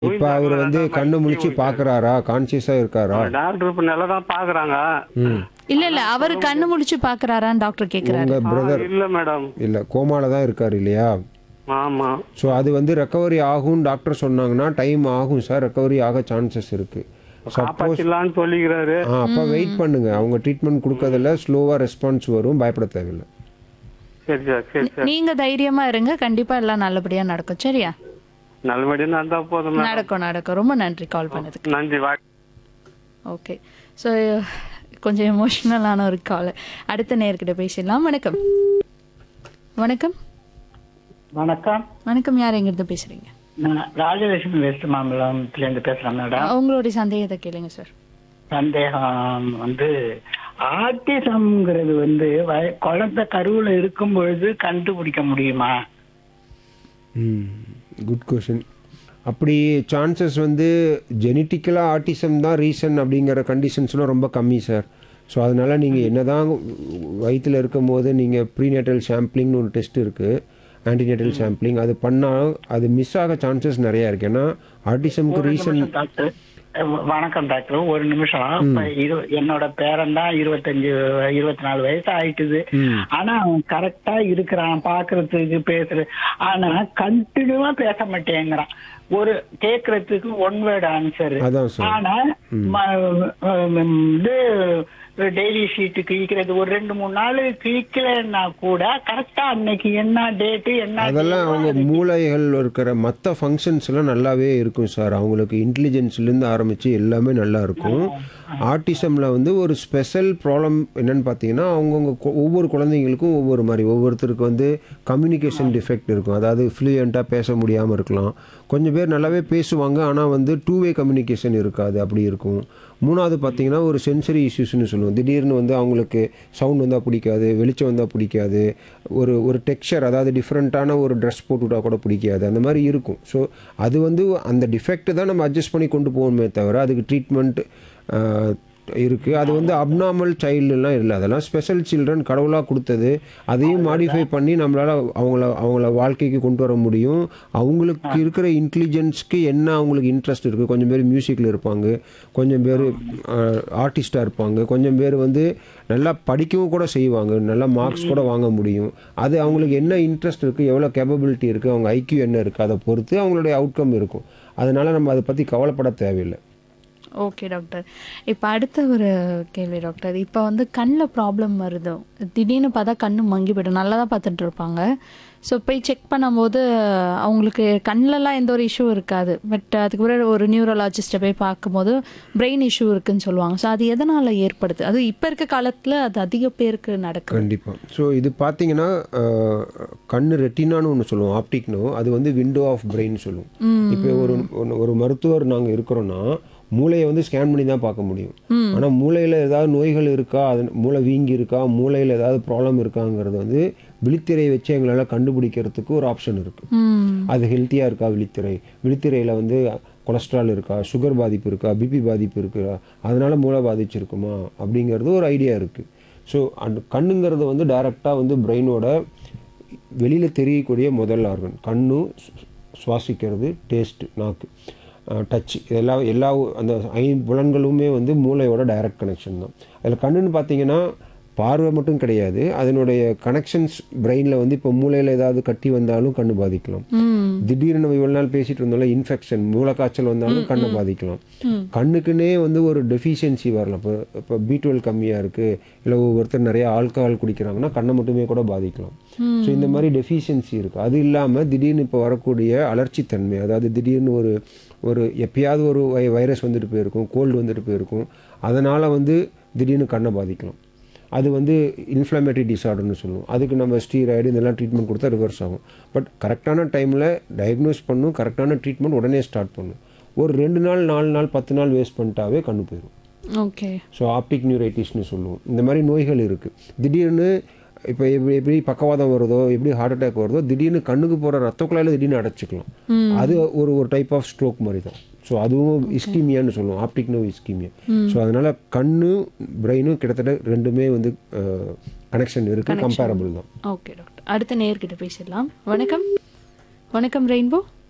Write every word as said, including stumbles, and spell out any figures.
இப்ப அவரு வந்து கண்ணு முழிச்சு பாக்குறாரா? கான்ஷியஸா இருக்காரா? டாக்டர் இப்ப நல்லா தான் பாக்குறாங்க. ம். இல்ல இல்ல அவரு கண்ணு முழிச்சு பாக்குறாரான்னு டாக்டர் கேக்குறாரு. உங்க ஆ, பிரதர் இல்ல மேடம். இல்ல கோமால தான் இருக்காரு இல்லையா? ஆமா. ஸோ அது வந்து ரெக்கவரி ஆகும்னு டாக்டர் சொன்னாங்கன்னா டைம் ஆகும் சார். ரெக்கவரி ஆக சான்சஸ் இருக்கு. சப்போஸ் காப்பாத்திடலான்னு சொல்லிக்கிறாரு. ஆ அப்போ வெயிட் பண்ணுங்க. அவங்க ட்ரீட்மெண்ட் கொடுக்கறதுல ஸ்லோவா ரெஸ்பான்ஸ் வரும். பயப்பட தேவையில்லை. சரி சார், சரி சார். நீங்க தைரியமா இருங்க, கண்டிப்பா எல்லாம் நல்லபடியா நடக்கும். சரியா? நல்லபடியா நடந்தா போதும் மேடம். நடக்கும் நடக்கும். ரொம்ப நன்றி கால் பண்ணதுக்கு. நன்றி. வா ஓகே. ஸோ கொஞ்சம் எமோஷ்னலான ஒரு கால். அடுத்த நேர்கிட்ட பேசிடலாம். வணக்கம். வணக்கம். வணக்கம். வணக்கம். யார் எங்கிருந்து பேசுறீங்க? நான் ராஜலட்சுமி வெஸ்ட் மாம்பலத்துல இருந்து பேசுறேன் மேடம். உங்களுடைய சந்தேகத்தை கேளுங்க சார். சந்தேகம் வந்து ஆட்டிசம்ங்கிறது வந்து வய- குழந்தை கருவுல இருக்கும் பொழுது கண்டுபிடிக்க முடியுமா? ம் குட் கொஷின். அப்படி சான்சஸ் வந்து ஜெனட்டிக்கலாக ஆட்டிசம் தான் ரீசன் அப்படிங்கிற கண்டிஷன்ஸ்லாம் ரொம்ப கம்மி சார். ஸோ அதனால் நீங்கள் என்ன தான் வயிற்றில் இருக்கும் போது நீங்கள் ப்ரீநேட்டல் சாம்பிளிங்னு ஒரு டெஸ்ட் இருக்குது, ஆன்டிநேட்டல் சாம்பிளிங், அது பண்ணால் அது மிஸ் ஆக சான்சஸ் நிறையா இருக்குது. ஏன்னா ஆட்டிசம்க்கு ஒரு ரீசன் நிமிஷம் டாக்டர். அஹ் வணக்கம் டாக்டர். ஒரு நிமிஷம். இப்ப இரு- என்னோட பேரன் தான் இருபத்தஞ்சு இருபத்தி நாலு வயசு ஆயிட்டுது. ஆனா அவன் கரெக்டா இருக்கிறான், பாக்குறதுக்கு பேசுற, ஆனா கண்டினியூவா பேச மாட்டேங்கிறான். ஒரு கேக்குறதுக்கு ஒன் வேர்டு ஆன்சர். அதான் சார். ஆனா ம- ம- இது டெய்லி ஷீட் கிழிக்கிறது ஒரு ரெண்டு மூணு நாள் கிழிக்கலன்னா கூட கரெக்டா அன்னைக்கு என்ன டேட்டு என்ன அதெல்லாம் அவங்க மூளைகள் இருக்கிற மற்ற ஃபங்க்ஷன்ஸ்லாம் நல்லாவே இருக்கும் சார். அவங்களுக்கு இன்டெலிஜென்ஸ்லேருந்து ஆரம்பித்து எல்லாமே நல்லா இருக்கும். ஆட்டிசமில் வந்து ஒரு ஸ்பெஷல் ப்ராப்ளம் என்னன்னு பார்த்தீங்கன்னா, அவங்கவுங்க கு- ஒவ்வொரு குழந்தைங்களுக்கும் ஒவ்வொரு மாதிரி, ஒவ்வொருத்தருக்கு வந்து கம்யூனிகேஷன் டிஃபெக்ட் இருக்கும். அதாவது ஃப்ளூயண்ட்டாக பேச முடியாமல் இருக்கலாம். கொஞ்சம் பேர் நல்லாவே பேசுவாங்க, ஆனால் வந்து டூ வே கம்யூனிகேஷன் இருக்காது, அப்படி இருக்கும். மூணாவது பார்த்தீங்கன்னா ஒரு சென்சரி இஷ்யூஸ்னு சொல்லுவோம். திடீர்னு வந்து அவங்களுக்கு சவுண்ட் வந்தால் பிடிக்காது, வெளிச்சம் வந்தால் பிடிக்காது, ஒரு ஒரு டெக்ஸ்சர் அதாவது டிஃப்ரெண்ட்டான ஒரு ட்ரெஸ் போட்டுவிட்டா கூட பிடிக்காது, அந்த மாதிரி இருக்கும். ஸோ அது வந்து அந்த டிஃபெக்ட் தான் நம்ம அட்ஜஸ்ட் பண்ணி கொண்டு போகணுமே தவிர அதுக்கு ட்ரீட்மெண்ட் இருக்குது. அது வந்து அப்நார்மல் சைல்டுலாம் இல்லை, அதெல்லாம் ஸ்பெஷல் சில்ட்ரன் கடவுளாக கொடுத்தது. அதையும் மாடிஃபை பண்ணி நம்மளால் அவங்கள அவங்கள வாழ்க்கைக்கு கொண்டு வர முடியும். அவங்களுக்கு இருக்கிற இன்டெலிஜென்ஸ்க்கு என்ன அவங்களுக்கு இன்ட்ரெஸ்ட் இருக்குது. கொஞ்சம் பேர் மியூசிக்கில் இருப்பாங்க, கொஞ்சம் பேர் ஆர்டிஸ்டாக இருப்பாங்க, கொஞ்சம் பேர் வந்து நல்லா படிக்கவும் கூட செய்வாங்க, நல்லா மார்க்ஸ் கூட வாங்க முடியும். அது அவங்களுக்கு என்ன இன்ட்ரெஸ்ட் இருக்குது, எவ்வளோ கேப்பபிலிட்டி இருக்குது, அவங்க ஐக்யூ என்ன இருக்குது, அதை பொறுத்து அவங்களுடைய அவுட்கம் இருக்கும். அதனால் நம்ம அதை பற்றி கவலைப்பட தேவையில்லை. Okay doctor. இப்போ அடுத்த ஒரு கேள்வி டாக்டர். இப்போ வந்து கண்ணில் ப்ராப்ளம் வருது, திடீர்னு பார்த்தா கண்ணு மங்கி போய்டும், நல்லா தான் பார்த்துட்டு இருப்பாங்க. ஸோ போய் செக் பண்ணும்போது அவங்களுக்கு கண்ணிலலாம் எந்த ஒரு இஷ்யூ இருக்காது, பட் அதுக்கு பிறகு ஒரு நியூரலாஜிஸ்ட்டை போய் பார்க்கும்போது பிரெயின் இஷ்யூ இருக்குன்னு சொல்லுவாங்க. ஸோ அது எதனால் ஏற்படுது? அது இப்போ இருக்க காலத்தில் அது அதிக பேருக்கு நடக்குது. கண்டிப்பாக. ஸோ இது பார்த்தீங்கன்னா கண்ணு ரெட்டினான்னு ஒன்று சொல்லுவோம், ஆப்டிக்னோ, அது வந்து விண்டோ ஆஃப் பிரெயின் சொல்லுவோம். இப்போ ஒரு ஒரு- ஒரு மருத்துவர் நாங்கள் இருக்கிறோன்னா மூளையை வந்து ஸ்கேன் பண்ணி தான் பார்க்க முடியும். ஆனால் மூளையில் ஏதாவது நோய்கள் இருக்கா, அது மூளை வீங்கி இருக்கா, மூளையில் ஏதாவது ப்ராப்ளம் இருக்காங்கிறது வந்து விழித்திரையை வச்சு எங்களால் கண்டுபிடிக்கிறதுக்கு ஒரு ஆப்ஷன் இருக்குது. அது ஹெல்த்தியாக இருக்கா விழித்திரை, விழித்திரையில் வந்து கொலஸ்ட்ரால் இருக்கா, சுகர் பாதிப்பு இருக்கா, பிபி பாதிப்பு இருக்கா, அதனால மூளை பாதிச்சிருக்குமா அப்படிங்கிறது ஒரு ஐடியா இருக்குது. ஸோ அந்த கண்ணுங்கிறது வந்து டைரெக்டாக வந்து பிரெயினோட வெளியில் தெரியக்கூடிய முதல் ஆர்கன். கண்ணு, சுவாசிக்கிறது, டேஸ்ட்டு, நாக்கு, டச், எல்லா எல்லா அந்த ஐம்புலன்களுமே வந்து மூளையோட டைரக்ட் கனெக்ஷன் தான். அதில் கண்ணுன்னு பார்த்தீங்கன்னா பார்வை மட்டும் கிடையாது, அதனுடைய கனெக்ஷன்ஸ் பிரெயினில் வந்து இப்போ மூளையில் ஏதாவது கட்டி வந்தாலும் கண்ணு பாதிக்கலாம். திடீர்னு நம்ம இவ்வளோ நாள் பேசிகிட்டு இருந்தோம்ல, இன்ஃபெக்ஷன், மூளைக்காய்ச்சல் வந்தாலும் கண்ணை பாதிக்கலாம். கண்ணுக்குன்னே வந்து ஒரு டெஃபிஷியன்சி வரலாம். இப்போ இப்போ பி டுவெல் கம்மியாக இருக்குது, இல்லை ஒவ்வொருத்தர் நிறைய ஆல்கஹால் குடிக்கிறாங்கன்னா கண்ணை மட்டுமே கூட பாதிக்கலாம். ஸோ இந்த மாதிரி டெஃபிஷியன்சி இருக்குது. அது இல்லாமல் திடீர்னு இப்போ வரக்கூடிய அலர்ச்சித்தன்மை, அதாவது திடீர்னு ஒரு ஒரு எப்பயாவது ஒரு வை வைரஸ் வந்துட்டு போயிருக்கும், கோல்டு வந்துட்டு போயிருக்கும், அதனால் வந்து திடீர்னு கண்ணை பாதிக்கலாம். அது வந்து இன்ஃப்ளமேட்டரி டிசார்டர்னு சொல்லுவோம். அதுக்கு நம்ம ஸ்டீராய்டு இதெல்லாம் ட்ரீட்மெண்ட் கொடுத்தா ரிவர்ஸ் ஆகும். பட் கரெக்டான டைமில் டயக்னோஸ் பண்ணும், கரெக்டான ட்ரீட்மெண்ட் உடனே ஸ்டார்ட் பண்ணும். ஒரு ரெண்டு நாள் நாலு நாள் பத்து நாள் வேஸ்ட் பண்ணிட்டாவே கண்ணு போயிடும். ஓகே. ஸோ ஆப்டிக் நியூரைட்டிஸ்னு சொல்லுவோம். இந்த மாதிரி நோய்கள் இருக்குது. திடீர்னு இப்போ எப்படி எப்படி பக்கவாதம் வருதோ, எப்படி ஹார்ட் அட்டாக் வருதோ, திடீர்னு கண்ணுக்கு போகிற ரத்த குழாயில் திடீர்னு அடைச்சிக்கலாம். அது ஒரு ஒரு டைப் ஆஃப் ஸ்ட்ரோக் மாதிரி தான். ஸோ அதுவும் இஸ்கீமியான்னு சொல்லுவோம், ஆப்டிக் நோ இஸ்கீமியா. ஸோ அதனால் கண்ணு பிரெயினும் கிட்டத்தட்ட ரெண்டுமே வந்து கனெக்ஷன் இருக்குது, கம்பேரபிள் தான். Okay doctor. அடுத்த நேர்கிட்ட பேசிடலாம். வணக்கம். வணக்கம் ரெயின்போ.